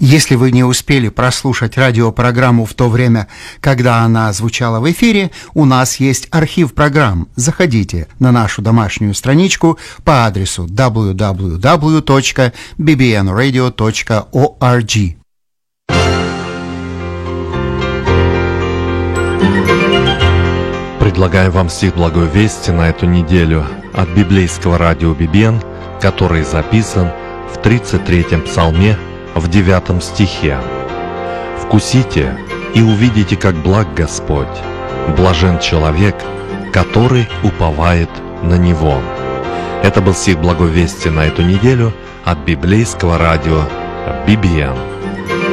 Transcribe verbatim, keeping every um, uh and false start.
Если вы не успели прослушать радиопрограмму в то время, когда она звучала в эфире, у нас есть архив программ. Заходите на нашу домашнюю страничку по адресу дабл ю дабл ю дабл ю точка би би эн радио точка орг. Предлагаю вам стих Благой Вести на эту неделю от библейского радио би би эн, который записан в тридцать третьем псалме в девятом стихе. «Вкусите и увидите, как благ Господь, блажен человек, который уповает на Него». Это был стих Благой Вести на эту неделю от библейского радио би би эн.